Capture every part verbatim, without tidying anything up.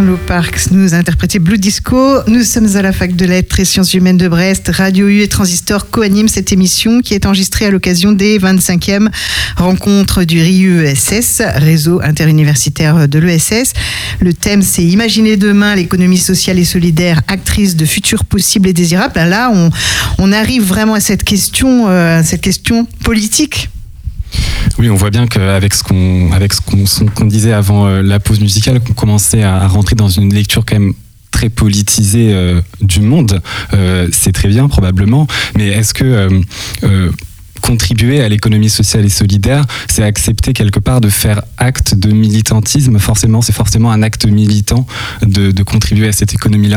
Arlo Parks nous a interprété Blue Disco. Nous sommes à la Fac de Lettres et Sciences Humaines de Brest. Radio U et Transistor co-animent cette émission qui est enregistrée à l'occasion des vingt-cinquièmes rencontres du R I U E S S, Réseau interuniversitaire de l'E S S. Le thème, c'est Imaginer demain l'économie sociale et solidaire, actrice de futurs possibles et désirables. Là, on, on arrive vraiment à cette question, euh, cette question politique. Oui, on voit bien qu'avec ce qu'on, avec ce qu'on, ce qu'on disait avant euh, la pause musicale, qu'on commençait à, à rentrer dans une lecture quand même très politisée euh, du monde. Euh, c'est très bien, probablement. Mais est-ce que euh, euh, contribuer à l'économie sociale et solidaire, c'est accepter quelque part de faire acte de militantisme? Forcément, c'est forcément un acte militant de, de contribuer à cette économie-là?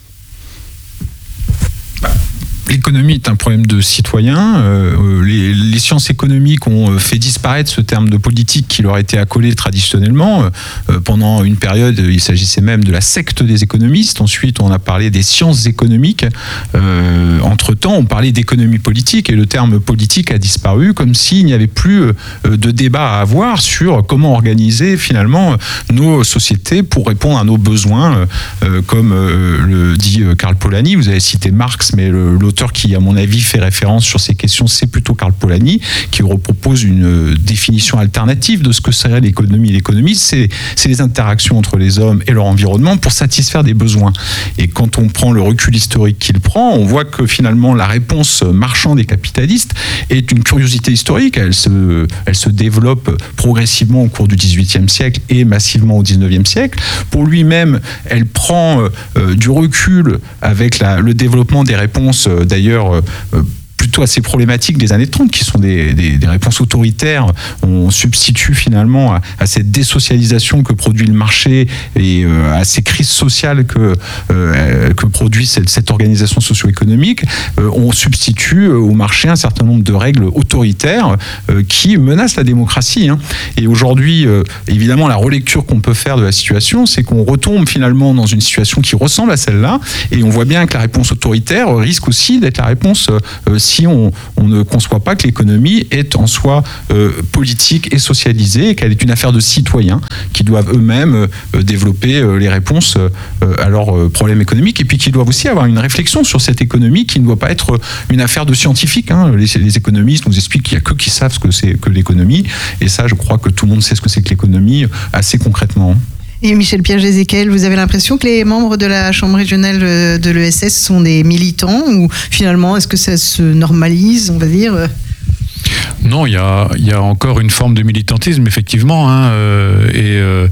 L'économie est un problème de citoyens. Euh, les, les sciences économiques ont fait disparaître ce terme de politique qui leur était accolé traditionnellement. Euh, pendant une période, il s'agissait même de la secte des économistes. Ensuite, on a parlé des sciences économiques. Euh, entre-temps, on parlait d'économie politique et le terme politique a disparu, comme s'il n'y avait plus de débat à avoir sur comment organiser finalement nos sociétés pour répondre à nos besoins. Euh, comme euh, le dit Karl Polanyi, vous avez cité Marx, mais le, l'auteur qui, à mon avis, fait référence sur ces questions, c'est plutôt Karl Polanyi, qui propose une définition alternative de ce que serait l'économie. L'économie, c'est, c'est les interactions entre les hommes et leur environnement pour satisfaire des besoins. Et quand on prend le recul historique qu'il prend, on voit que finalement, la réponse marchande et capitaliste est une curiosité historique. Elle se, elle se développe progressivement au cours du dix-huitième siècle et massivement au dix-neuvième siècle. Pour lui-même, elle prend euh, du recul avec la, le développement des réponses euh, d'ailleurs euh, plutôt assez problématiques des années trente, qui sont des, des, des réponses autoritaires. On substitue finalement à, à cette désocialisation que produit le marché et euh, à ces crises sociales que, euh, que produit cette, cette organisation socio-économique, euh, on substitue au marché un certain nombre de règles autoritaires euh, qui menacent la démocratie. Hein. Et aujourd'hui, euh, évidemment, la relecture qu'on peut faire de la situation, c'est qu'on retombe finalement dans une situation qui ressemble à celle-là, et on voit bien que la réponse autoritaire risque aussi d'être la réponse euh, si on, on ne conçoit pas que l'économie est en soi euh, politique et socialisée, et qu'elle est une affaire de citoyens qui doivent eux-mêmes euh, développer euh, les réponses euh, à leurs euh, problèmes économiques, et puis qui doivent aussi avoir une réflexion sur cette économie qui ne doit pas être une affaire de scientifiques. Hein. Les, les économistes nous expliquent qu'il n'y a que qui savent ce que c'est que l'économie, et ça, je crois que tout le monde sait ce que c'est que l'économie assez concrètement. Et Michel Piage-Ézéchiel, vous avez l'impression que les membres de la Chambre régionale de l'E S S sont des militants, ou finalement, est-ce que ça se normalise, on va dire ? Non, il y a, il y a encore une forme de militantisme, effectivement, hein, euh, et euh,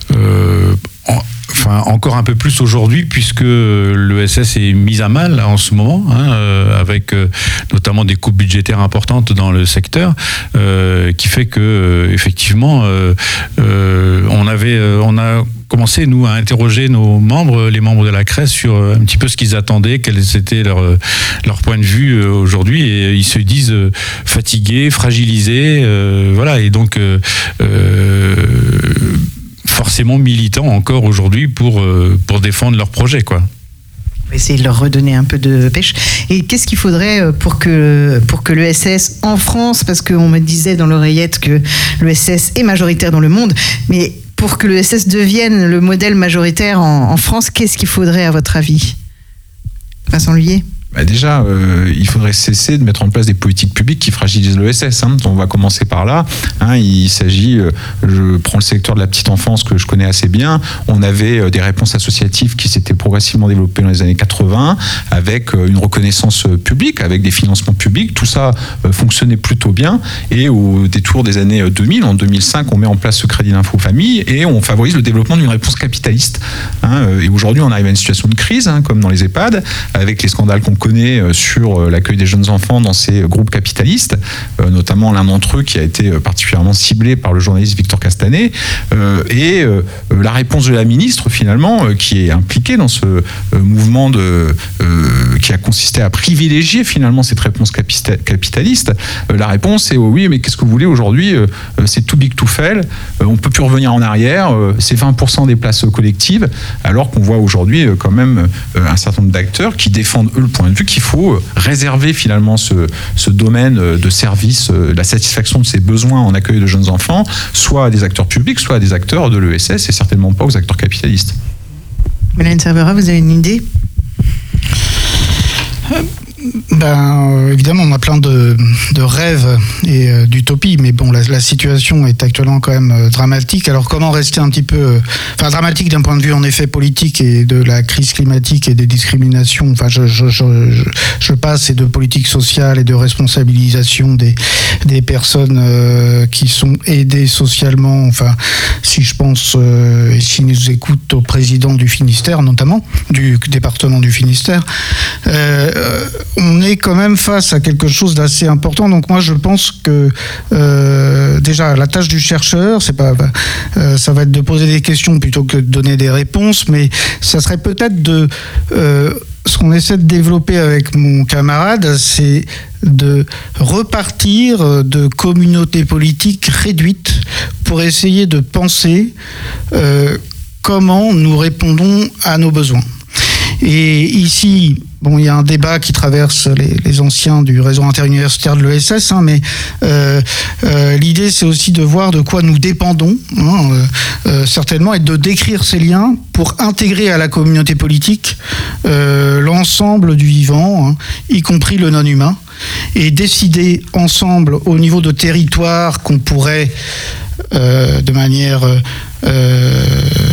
euh, en, enfin, encore un peu plus aujourd'hui, puisque l'E S S est mise à mal en ce moment, hein, euh, avec euh, notamment des coupes budgétaires importantes dans le secteur, euh, qui fait que euh, effectivement, euh, euh, on avait, euh, on a commencé, nous, à interroger nos membres, les membres de la C R E S, sur un petit peu ce qu'ils attendaient, quel était leur, leur point de vue aujourd'hui, et ils se disent fatigués, fragilisés, euh, voilà, et donc euh, euh, forcément militants encore aujourd'hui pour, euh, pour défendre leur projet, quoi. On va essayer de leur redonner un peu de pêche. Et qu'est-ce qu'il faudrait pour que, pour que l'E S S en France, parce qu'on me disait dans l'oreillette que l'E S S est majoritaire dans le monde, mais pour que l'E S S devienne le modèle majoritaire en, en France, qu'est-ce qu'il faudrait à votre avis ? Vincent Lhuillier ? Bah déjà, euh, il faudrait cesser de mettre en place des politiques publiques qui fragilisent l'E S S. Hein. On va commencer par là. Hein. Il s'agit, euh, je prends le secteur de la petite enfance que je connais assez bien. On avait euh, des réponses associatives qui s'étaient progressivement développées dans les années quatre-vingts, avec euh, une reconnaissance publique, avec des financements publics. Tout ça euh, fonctionnait plutôt bien. Et au détour des années deux mille, en deux mille cinq, on met en place ce crédit d'impôt famille et on favorise le développement d'une réponse capitaliste. Hein. Et aujourd'hui, on arrive à une situation de crise, hein, comme dans les EHPAD, avec les scandales qu'on connaît sur l'accueil des jeunes enfants dans ces groupes capitalistes, euh, notamment l'un d'entre eux qui a été particulièrement ciblé par le journaliste Victor Castanet, euh, et euh, la réponse de la ministre finalement, euh, qui est impliquée dans ce euh, mouvement de, euh, qui a consisté à privilégier finalement cette réponse capita- capitaliste. Euh, la réponse est oh, oui, mais qu'est-ce que vous voulez aujourd'hui, euh, c'est too big to fail, euh, on peut plus revenir en arrière, euh, c'est vingt pour cent des places collectives, alors qu'on voit aujourd'hui euh, quand même euh, un certain nombre d'acteurs qui défendent eux le point de vue qu'il faut réserver finalement ce, ce domaine de service, la satisfaction de ses besoins en accueil de jeunes enfants, soit à des acteurs publics, soit à des acteurs de l'E S S, et certainement pas aux acteurs capitalistes. Mélanie Cervera, vous avez une idée ? Ben, euh, évidemment, on a plein de, de rêves et euh, d'utopies, mais bon, la, la situation est actuellement quand même euh, dramatique. Alors, comment rester un petit peu, euh, enfin, dramatique d'un point de vue en effet politique et de la crise climatique et des discriminations. Enfin, je, je, je, je, je passe et de politique sociale et de responsabilisation des des personnes euh, qui sont aidées socialement. Enfin, si je pense euh, et si nous écoute au président du Finistère, notamment du département du Finistère. Euh, on est quand même face à quelque chose d'assez important. Donc moi, je pense que euh, déjà la tâche du chercheur, c'est pas, euh, ça va être de poser des questions plutôt que de donner des réponses, mais ça serait peut-être de euh, ce qu'on essaie de développer avec mon camarade, c'est de repartir de communautés politiques réduites pour essayer de penser euh, comment nous répondons à nos besoins. Et ici, bon, il y a un débat qui traverse les, les anciens du réseau interuniversitaire de l'E S S, hein, mais euh, euh, l'idée, c'est aussi de voir de quoi nous dépendons, hein, euh, euh, certainement, et de décrire ces liens pour intégrer à la communauté politique euh, l'ensemble du vivant, hein, y compris le non-humain, et décider ensemble, au niveau de territoire qu'on pourrait, euh, de manière euh,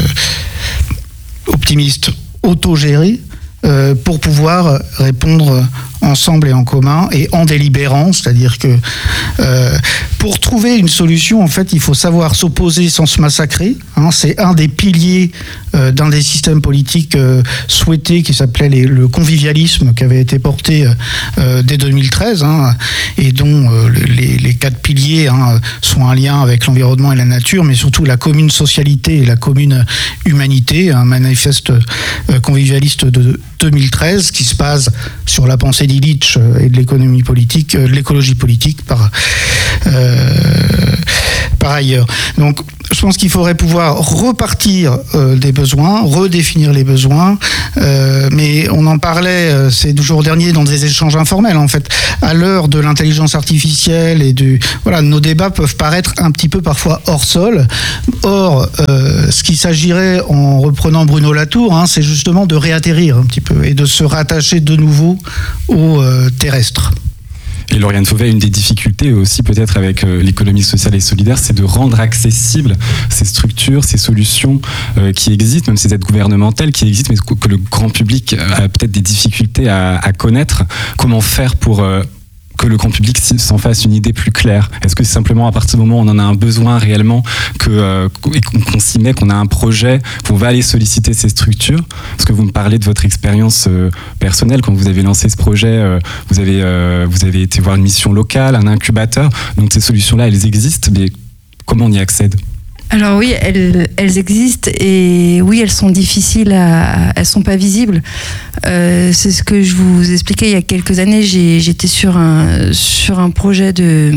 optimiste, autogéré euh, pour pouvoir répondre ensemble et en commun et en délibérant, c'est-à-dire que euh, pour trouver une solution, en fait, il faut savoir s'opposer sans se massacrer. Hein, c'est un des piliers euh, d'un des systèmes politiques euh, souhaités qui s'appelait les, le convivialisme, qui avait été porté euh, dès deux mille treize, hein, et dont euh, les, les quatre piliers hein, sont un lien avec l'environnement et la nature, mais surtout la commune socialité et la commune humanité, un manifeste euh, convivialiste de deux mille treize qui se base sur la pensée d'Illich et de l'économie politique, de l'écologie politique par, euh, par ailleurs. Donc, je pense qu'il faudrait pouvoir repartir euh, des besoins, redéfinir les besoins, euh, mais on en parlait euh, ces deux jours derniers dans des échanges informels, en fait. À l'heure de l'intelligence artificielle et du... Voilà, nos débats peuvent paraître un petit peu parfois hors sol. Or, euh, ce qu'il s'agirait, en reprenant Bruno Latour, hein, c'est justement de réatterrir un petit peu et de se rattacher de nouveau au euh, terrestre. Et Lauriane Fauvet, une des difficultés aussi peut-être avec euh, l'économie sociale et solidaire, c'est de rendre accessibles ces structures, ces solutions euh, qui existent, même ces aides gouvernementales qui existent, mais que le grand public a peut-être des difficultés à, à connaître. Comment faire pour... Euh, que le grand public s'en fasse une idée plus claire? Est-ce que c'est simplement à partir du moment où on en a un besoin réellement que, euh, et qu'on s'y met, qu'on a un projet, qu'on va aller solliciter ces structures? Parce que vous me parlez de votre expérience euh, personnelle, quand vous avez lancé ce projet, euh, vous, avez, euh, vous avez été voir une mission locale, un incubateur, donc ces solutions-là, elles existent, mais comment on y accède? Alors oui, elles, elles existent et oui, elles sont difficiles, à, elles sont pas visibles. Euh, c'est ce que je vous expliquais il y a quelques années. J'ai, j'étais sur un sur un projet de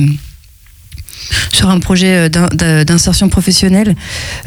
sur un projet d'insertion professionnelle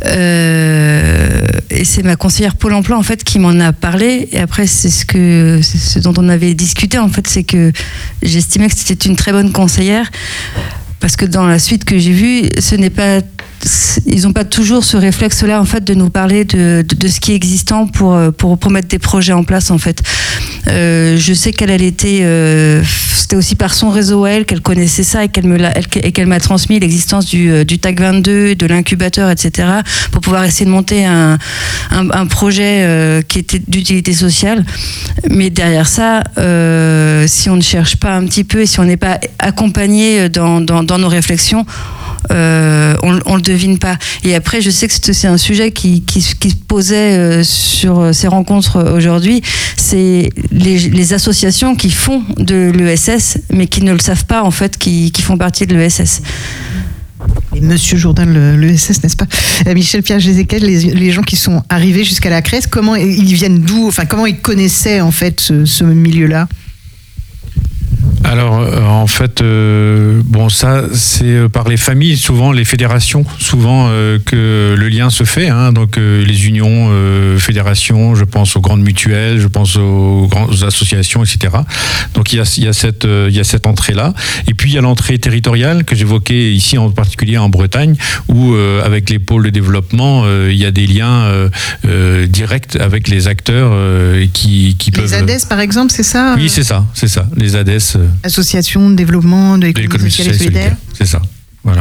euh, et c'est ma conseillère Pôle Emploi en fait qui m'en a parlé. Et après, c'est ce que c'est ce dont on avait discuté en fait, c'est que j'estimais que c'était une très bonne conseillère parce que dans la suite que j'ai vue, ce n'est pas ils n'ont pas toujours ce réflexe-là en fait de nous parler de, de, de ce qui est existant pour, pour, pour mettre des projets en place en fait. Euh, je sais qu'elle elle était, euh, c'était aussi par son réseau à elle qu'elle connaissait ça et qu'elle me l'a, elle, et qu'elle m'a transmis l'existence du, du T A C vingt-deux, de l'incubateur, et cetera pour pouvoir essayer de monter un, un, un projet euh, qui était d'utilité sociale. Mais derrière ça, euh, si on ne cherche pas un petit peu et si on n'est pas accompagné dans, dans, dans nos réflexions, Euh, on, on le devine pas. Et après, je sais que c'est un sujet qui, qui, qui se posait euh, sur ces rencontres aujourd'hui. C'est les, les associations qui font de l'E S S, mais qui ne le savent pas en fait, qui, qui font partie de l'E S S. Et Monsieur Jourdain, l'E S S, n'est-ce pas? Michel Pierre-Jézéquel, les, les gens qui sont arrivés jusqu'à la Crèce, comment ils viennent d'où? Enfin, comment ils connaissaient en fait ce, ce milieu-là? Alors, euh, en fait, euh, bon, ça, c'est par les familles, souvent les fédérations, souvent euh, que le lien se fait. Hein, donc, euh, les unions, euh, fédérations, je pense aux grandes mutuelles, je pense aux grandes associations, et cetera. Donc, il y a, il y a cette, euh, il y a cette entrée-là. Et puis, il y a l'entrée territoriale que j'évoquais ici, en particulier en Bretagne, où, euh, avec les pôles de développement, euh, il y a des liens euh, euh, directs avec les acteurs euh, qui, qui peuvent. Les A D E S, par exemple, c'est ça? Oui, c'est ça, c'est ça. Les A D E S. Euh, Association de développement de l'économie sociale et solidaire. C'est ça, voilà.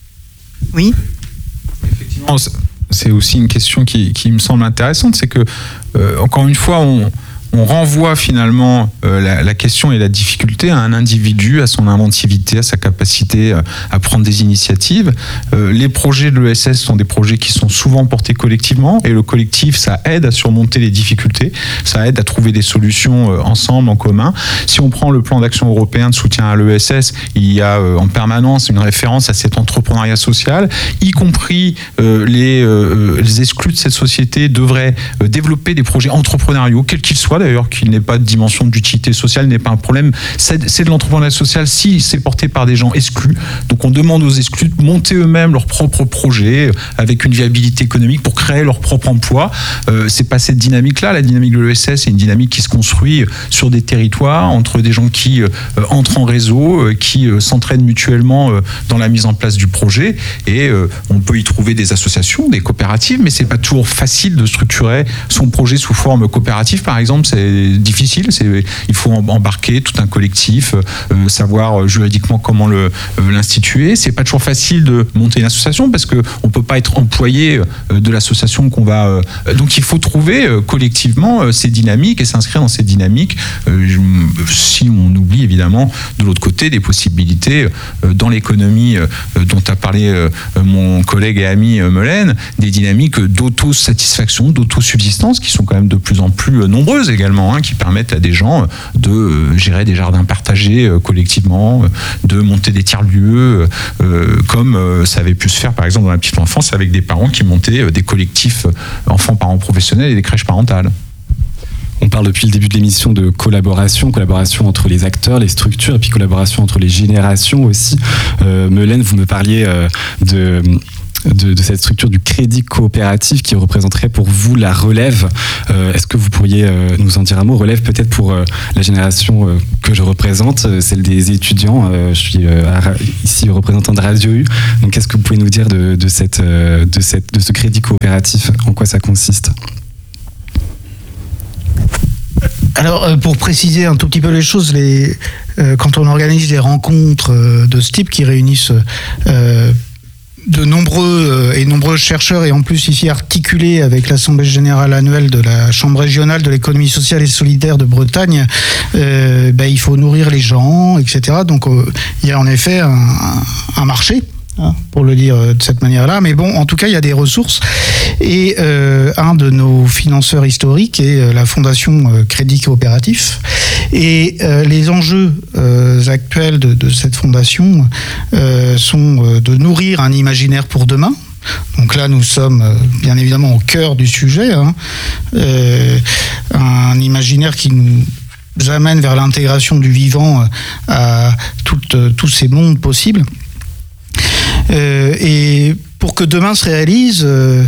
Oui. Effectivement, c'est aussi une question qui, qui me semble intéressante, c'est que, euh, encore une fois, on, on renvoie finalement euh, la, la question et la difficulté à un individu, à son inventivité, à sa capacité euh, à prendre des initiatives. Euh, les projets de l'E S S sont des projets qui sont souvent portés collectivement, et le collectif, ça aide à surmonter les difficultés, ça aide à trouver des solutions euh, ensemble, en commun. Si on prend le plan d'action européen de soutien à l'E S S, il y a euh, en permanence une référence à cet entrepreneuriat social, y compris euh, les, euh, les exclus de cette société devraient euh, développer des projets entrepreneuriaux, quels qu'ils soient d'ailleurs, qu'il n'ait pas de dimension d'utilité sociale n'est pas un problème. C'est, c'est de l'entrepreneuriat social si c'est porté par des gens exclus. Donc on demande aux exclus de monter eux-mêmes leurs propres projets avec une viabilité économique pour créer leur propre emploi. Euh, c'est pas cette dynamique-là. La dynamique de l'E S S, c'est une dynamique qui se construit sur des territoires entre des gens qui euh, entrent en réseau, euh, qui euh, s'entraînent mutuellement euh, dans la mise en place du projet. Et euh, on peut y trouver des associations, des coopératives, mais c'est pas toujours facile de structurer son projet sous forme coopérative, par exemple. C'est difficile, c'est, il faut embarquer tout un collectif, euh, savoir juridiquement comment le, euh, l'instituer. C'est pas toujours facile de monter une association parce que on peut pas être employé euh, de l'association qu'on va. Euh, donc il faut trouver euh, collectivement euh, ces dynamiques et s'inscrire dans ces dynamiques. Euh, je, si on oublie évidemment de l'autre côté des possibilités euh, dans l'économie euh, dont a parlé euh, mon collègue et ami euh, Melaine, des dynamiques d'autosatisfaction, d'autosubsistance qui sont quand même de plus en plus euh, nombreuses également. Hein, qui permettent à des gens de euh, gérer des jardins partagés euh, collectivement, euh, de monter des tiers-lieux, euh, comme euh, ça avait pu se faire par exemple dans la petite enfance avec des parents qui montaient euh, des collectifs euh, enfants-parents professionnels et des crèches parentales. On parle depuis le début de l'émission de collaboration, collaboration entre les acteurs, les structures, et puis collaboration entre les générations aussi. Euh, Melaine, vous me parliez euh, de... De, de cette structure du crédit coopératif qui représenterait pour vous la relève. Euh, est-ce que vous pourriez euh, nous en dire un mot? Relève peut-être pour euh, la génération euh, que je représente, euh, celle des étudiants. Euh, je suis euh, ici représentant de Radio U. Donc qu'est-ce que vous pouvez nous dire de, de, cette, euh, de, cette, de ce crédit coopératif? En quoi ça consiste? Alors, pour préciser un tout petit peu les choses, les, euh, quand on organise des rencontres euh, de ce type qui réunissent euh, de nombreux et nombreux chercheurs et en plus ici articulés avec l'Assemblée générale annuelle de la Chambre régionale de l'économie sociale et solidaire de Bretagne, euh, ben, il faut nourrir les gens, et cetera. Donc euh, il y a en effet un, un marché. Hein, pour le dire de cette manière-là, mais bon, en tout cas, il y a des ressources. Et euh, un de nos financeurs historiques est euh, la Fondation euh, Crédit Coopératif. Et euh, les enjeux euh, actuels de, de cette fondation euh, sont euh, de nourrir un imaginaire pour demain. Donc là, nous sommes euh, bien évidemment au cœur du sujet. Hein, euh, un imaginaire qui nous amène vers l'intégration du vivant à toutes, euh, tous ces mondes possibles. Euh, et pour que demain se réalise, euh,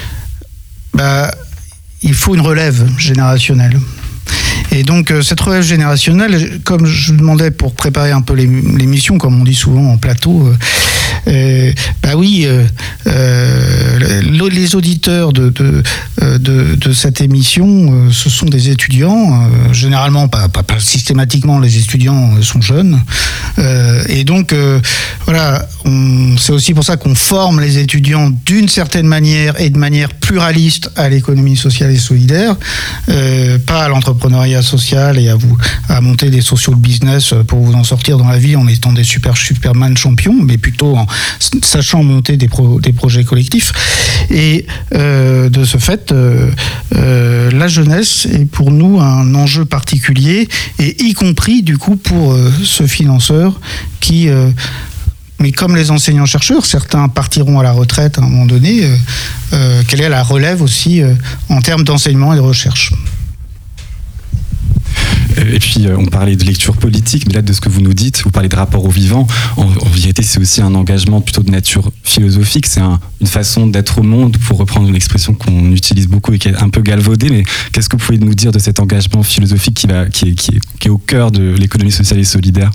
bah, il faut une relève générationnelle. Et donc euh, cette relève générationnelle, comme je demandais pour préparer un peu l'émission, comme on dit souvent en plateau, euh, euh, bah oui, euh, euh, les auditeurs de, de, de, de cette émission, euh, ce sont des étudiants, euh, généralement, pas, pas, pas systématiquement, les étudiants sont jeunes, euh, et donc euh, voilà, on, c'est aussi pour ça qu'on forme les étudiants d'une certaine manière et de manière pluraliste à l'économie sociale et solidaire, euh, pas à l'entrepreneuriat social et à vous à monter des social business pour vous en sortir dans la vie en étant des super superman champions, mais plutôt en sachant monter des, pro, des projets collectifs. Et euh, de ce fait, euh, euh, la jeunesse est pour nous un enjeu particulier, et y compris du coup pour euh, ce financeur qui euh, mais comme les enseignants-chercheurs, certains partiront à la retraite à un moment donné, euh, euh, quelle est la relève aussi euh, en termes d'enseignement et de recherche? et puis on parlait de lecture politique, mais là de ce que vous nous dites, vous parlez de rapport au vivant. En, en vérité, c'est aussi un engagement plutôt de nature philosophique. C'est un, une façon d'être au monde, pour reprendre une expression qu'on utilise beaucoup et qui est un peu galvaudée. Mais qu'est-ce que vous pouvez nous dire de cet engagement philosophique qui, va, qui, est, qui, est, qui est au cœur de l'économie sociale et solidaire?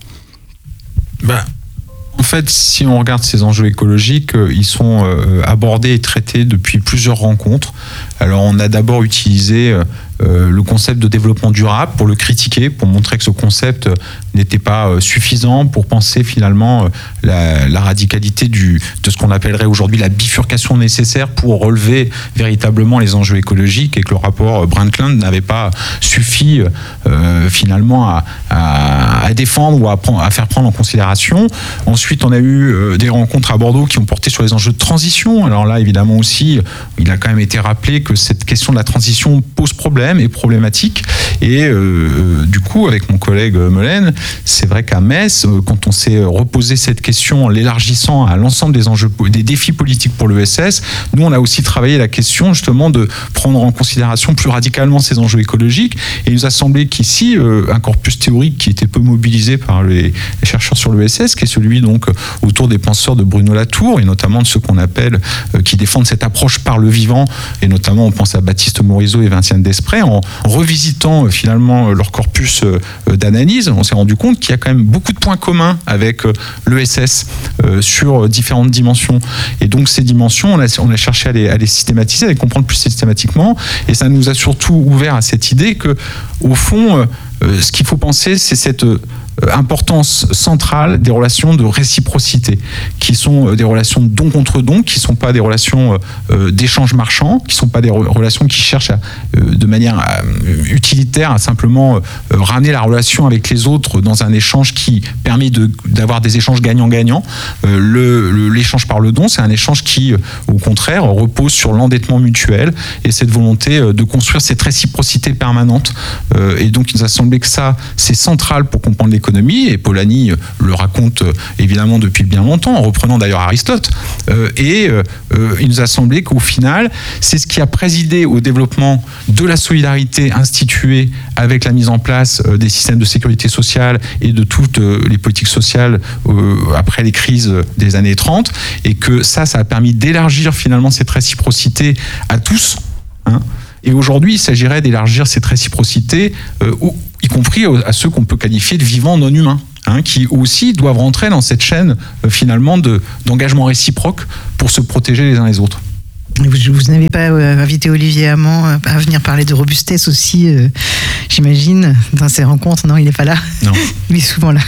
Ben, en fait, si on regarde ces enjeux écologiques, euh, ils sont euh, abordés et traités depuis plusieurs rencontres. Alors, on a d'abord utilisé euh, euh, le concept de développement durable pour le critiquer, pour montrer que ce concept n'était pas euh, suffisant, pour penser finalement euh, la, la radicalité du, de ce qu'on appellerait aujourd'hui la bifurcation nécessaire pour relever véritablement les enjeux écologiques, et que le rapport Brundtland n'avait pas suffi euh, finalement à, à, à défendre ou à, à faire prendre en considération. Ensuite, on a eu euh, des rencontres à Bordeaux qui ont porté sur les enjeux de transition. Alors là, évidemment aussi, il a quand même été rappelé que cette question de la transition pose problème, est problématique. Et euh, du coup, avec mon collègue Melaine, c'est vrai qu'à Metz, quand on s'est reposé cette question en l'élargissant à l'ensemble des enjeux, des défis politiques pour l'E S S, nous, on a aussi travaillé la question justement de prendre en considération plus radicalement ces enjeux écologiques. Et il nous a semblé qu'ici, euh, un corpus théorique qui était peu mobilisé par les, les chercheurs sur l'E S S, qui est celui donc autour des penseurs de Bruno Latour, et notamment de ceux qu'on appelle, euh, qui défendent cette approche par le vivant, et notamment on pense à Baptiste Morisot et Vinciane Desprez, en revisitant euh, finalement leur corpus euh, d'analyse, on s'est rendu compte qu'il y a quand même beaucoup de points communs avec euh, l'E S S euh, sur différentes dimensions. Et donc ces dimensions, on a, on a cherché à les, à les systématiser, à les comprendre plus systématiquement, et ça nous a surtout ouvert à cette idée que, au fond, euh, euh, ce qu'il faut penser, c'est cette euh, importance centrale des relations de réciprocité, qui sont des relations de don contre don, qui ne sont pas des relations euh, d'échange marchand, qui ne sont pas des re- relations qui cherchent à, euh, de manière euh, utilitaire à simplement euh, ramener la relation avec les autres dans un échange qui permet de, d'avoir des échanges gagnant-gagnant. Euh, le, le, l'échange par le don, c'est un échange qui, euh, au contraire, repose sur l'endettement mutuel et cette volonté euh, de construire cette réciprocité permanente. Euh, et donc, il nous a semblé que ça, c'est central pour comprendre l'économie. Et Polanyi le raconte évidemment depuis bien longtemps, en reprenant d'ailleurs Aristote. Euh, et euh, il nous a semblé qu'au final, c'est ce qui a présidé au développement de la solidarité instituée avec la mise en place euh, des systèmes de sécurité sociale et de toutes euh, les politiques sociales euh, après les crises des années trente. Et que ça, ça a permis d'élargir finalement cette réciprocité à tous. Hein. Et aujourd'hui, il s'agirait d'élargir cette réciprocité, euh, au, y compris à ceux qu'on peut qualifier de vivants non humains, hein, qui aussi doivent rentrer dans cette chaîne euh, finalement de, d'engagement réciproque pour se protéger les uns les autres. Vous, vous n'avez pas euh, invité Olivier Hamon euh, à venir parler de robustesse aussi, euh, j'imagine, dans ces rencontres? Non, il n'est pas là. Non. Il est souvent là.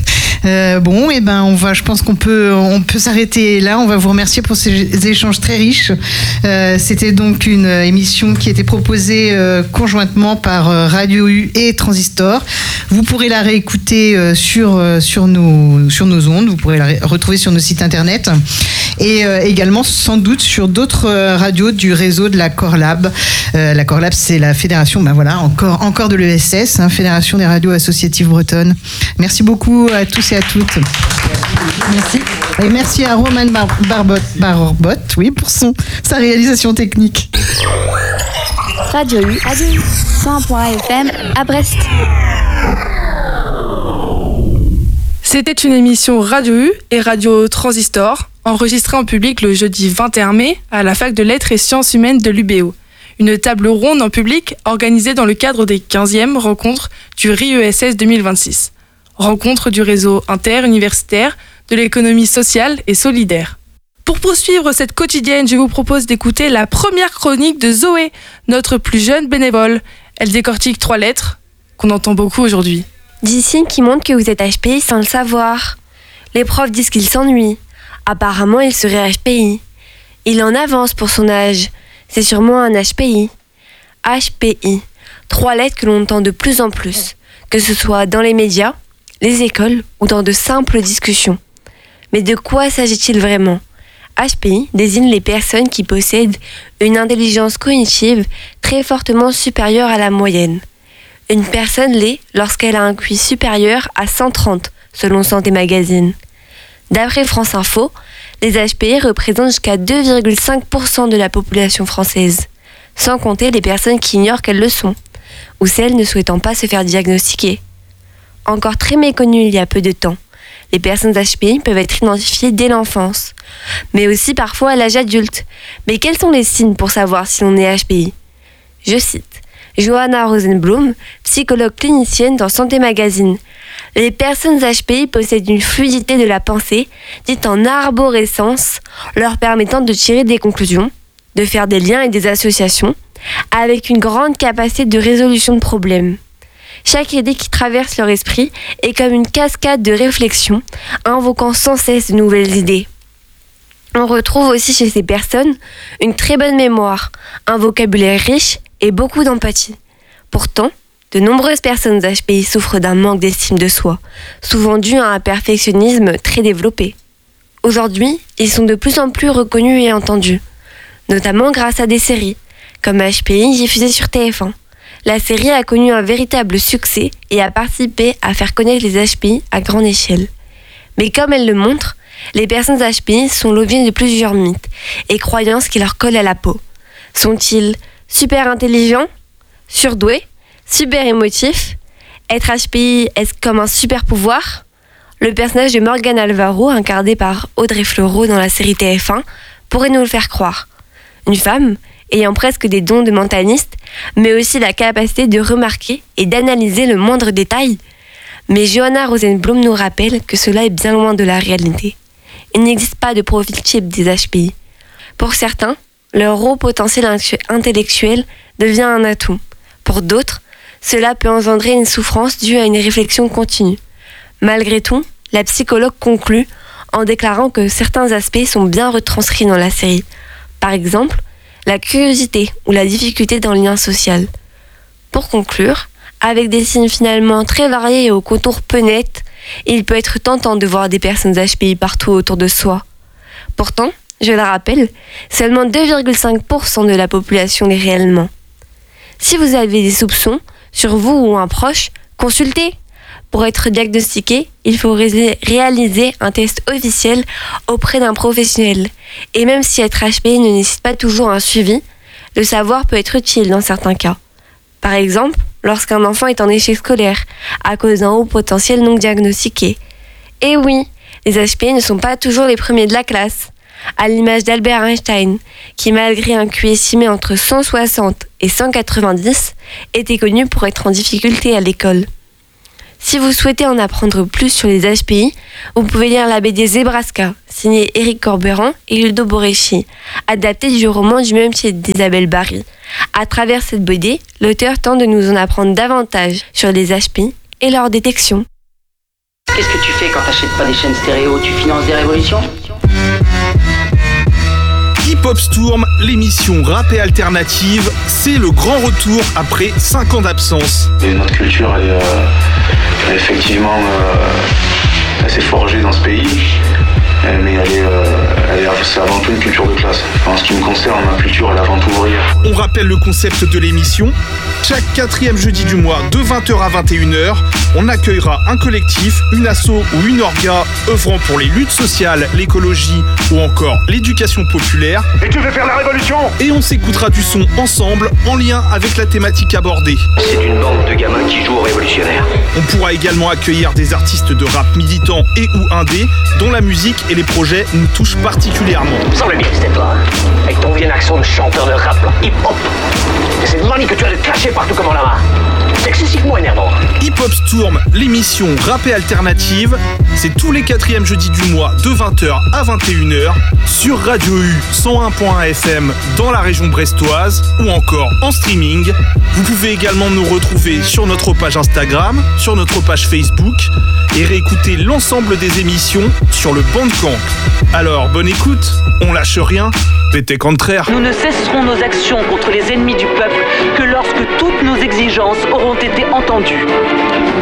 Euh, bon, et eh ben, on va, je pense qu'on peut, on peut s'arrêter là. On va vous remercier pour ces échanges très riches. Euh, c'était donc une émission qui était proposée euh, conjointement par euh, Radio U et Transistor. Vous pourrez la réécouter euh, sur, euh, sur, nos, sur nos ondes. Vous pourrez la ré- retrouver sur nos sites internet et euh, également sans doute sur d'autres euh, radios du réseau de la Corlab. Euh, la Corlab, c'est la fédération, ben voilà, encore, encore de l'E S S, hein, Fédération des radios associatives bretonnes. Merci beaucoup à tous et à toutes. Merci. Et merci à Roman Bar- Barbot, Barbot, oui, pour son, sa réalisation technique. Radio U, Radio U, cent un point un F M à Brest. C'était une émission Radio U et Radio Transistor, enregistrée en public le jeudi vingt et un mai à la Fac de Lettres et Sciences Humaines de l'U B O. Une table ronde en public organisée dans le cadre des quinzièmes rencontres du R I E S S deux mille vingt-six. Rencontre du réseau interuniversitaire de l'économie sociale et solidaire. Pour poursuivre cette quotidienne, je vous propose d'écouter la première chronique de Zoé, notre plus jeune bénévole. Elle décortique trois lettres qu'on entend beaucoup aujourd'hui. Des signes qui montrent que vous êtes H P I sans le savoir. Les profs disent qu'il s'ennuie. Apparemment, il serait H P I. Il en avance pour son âge. C'est sûrement un H P I. H P I. Trois lettres que l'on entend de plus en plus, que ce soit dans les médias, les écoles ou dans de simples discussions. Mais de quoi s'agit-il vraiment ? H P I désigne les personnes qui possèdent une intelligence cognitive très fortement supérieure à la moyenne. Une personne l'est lorsqu'elle a un Q I supérieur à cent trente, selon Santé Magazine. D'après France Info, les H P I représentent jusqu'à deux virgule cinq pour cent de la population française, sans compter les personnes qui ignorent qu'elles le sont. ou celles ne souhaitant pas se faire diagnostiquer. Encore très méconnues il y a peu de temps, les personnes H P I peuvent être identifiées dès l'enfance, mais aussi parfois à l'âge adulte. Mais quels sont les signes pour savoir si l'on est H P I ? Je cite Johanna Rosenblum, psychologue clinicienne dans Santé Magazine. Les personnes H P I possèdent une fluidité de la pensée, dite en arborescence, leur permettant de tirer des conclusions, de faire des liens et des associations, avec une grande capacité de résolution de problèmes. Chaque idée qui traverse leur esprit est comme une cascade de réflexions, invoquant sans cesse de nouvelles idées. On retrouve aussi chez ces personnes une très bonne mémoire, un vocabulaire riche et beaucoup d'empathie. Pourtant, de nombreuses personnes H P I souffrent d'un manque d'estime de soi, souvent dû à un perfectionnisme très développé. Aujourd'hui, ils sont de plus en plus reconnus et entendus, notamment grâce à des séries, comme H P I diffusée sur T F un. La série a connu un véritable succès et a participé à faire connaître les H P I à grande échelle. Mais comme elle le montre, les personnes H P I sont l'objet de plusieurs mythes et croyances qui leur collent à la peau. Sont-ils super intelligents, surdoués, super émotifs? Être H P I est comme un super pouvoir? Le personnage de Morgane Alvaro, incarné par Audrey Fleurot dans la série T F un, pourrait nous le faire croire. Une femme ayant presque des dons de mentaliste, mais aussi la capacité de remarquer et d'analyser le moindre détail. Mais Johanna Rosenblum nous rappelle que cela est bien loin de la réalité. Il n'existe pas de profil type des H P I. Pour certains, leur haut potentiel intellectuel devient un atout. Pour d'autres, cela peut engendrer une souffrance due à une réflexion continue. Malgré tout, la psychologue conclut en déclarant que certains aspects sont bien retranscrits dans la série. Par exemple, la curiosité ou la difficulté dans le lien social. Pour conclure, avec des signes finalement très variés et aux contours peu nets, il peut être tentant de voir des personnes H P I partout autour de soi. Pourtant, je le rappelle, seulement deux virgule cinq pour cent de la population l'est réellement. Si vous avez des soupçons sur vous ou un proche, consultez. Pour être diagnostiqué, il faut ré- réaliser un test officiel auprès d'un professionnel. Et même si être H P I ne nécessite pas toujours un suivi, le savoir peut être utile dans certains cas. Par exemple, lorsqu'un enfant est en échec scolaire, à cause d'un haut potentiel non diagnostiqué. Et oui, les H P I ne sont pas toujours les premiers de la classe. À l'image d'Albert Einstein, qui malgré un Q I estimé entre cent soixante et cent quatre-vingt-dix, était connu pour être en difficulté à l'école. Si vous souhaitez en apprendre plus sur les H P I, vous pouvez lire la B D Zebraska, signée Éric Corberan et Ludo Boreschi, adaptée du roman du même titre d'Isabelle Barry. À travers cette B D, l'auteur tente de nous en apprendre davantage sur les H P I et leur détection. Qu'est-ce que tu fais quand t'achètes pas des chaînes stéréo? Tu finances des révolutions? Hip Hop Storm, l'émission rap et alternative, c'est le grand retour après cinq ans d'absence. Et notre culture elle est euh, effectivement euh, assez forgée dans ce pays, mais elle est, euh, elle est, c'est avant tout une culture de classe. En ce qui me concerne, ma culture elle est avant tout ouvrière. On rappelle le concept de l'émission. Chaque quatrième jeudi du mois, de vingt heures à vingt et une heures, on accueillera un collectif, une asso ou une orga œuvrant pour les luttes sociales, l'écologie ou encore l'éducation populaire. Et tu veux faire la révolution? Et on s'écoutera du son ensemble en lien avec la thématique abordée. C'est une bande de gamins qui jouent aux révolutionnaires. On pourra également accueillir des artistes de rap militants et ou indés dont la musique et les projets nous touchent particulièrement. Ça semble bien c'était toi, hein, avec ton vieux accent de chanteur de rap là, hip-hop. Et cette manie que tu as de clasher partout comme en lama. C'est excessivement énervant. Hip Hop Storm, l'émission rap et alternative, c'est tous les quatrièmes jeudis du mois de vingt heures à vingt et une heures sur Radio U cent un point un F M dans la région brestoise ou encore en streaming. Vous pouvez également nous retrouver sur notre page Instagram, sur notre page Facebook et réécouter l'ensemble des émissions sur le Bandcamp. Alors, bonne écoute, on lâche rien, pété contraire. Nous ne cesserons nos actions contre les ennemis du peuple que lorsque toutes nos exigences auront été entendues.